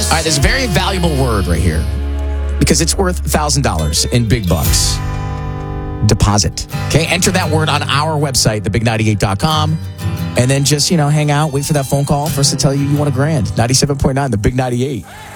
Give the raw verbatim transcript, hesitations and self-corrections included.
All right, there's a very valuable word right here because it's worth one thousand dollars in big bucks. Deposit. Okay, enter that word on our website, the big ninety-eight dot com, and then just, you know, hang out, wait for that phone call for us to tell you you want a grand. ninety-seven point nine, the Big ninety-eight.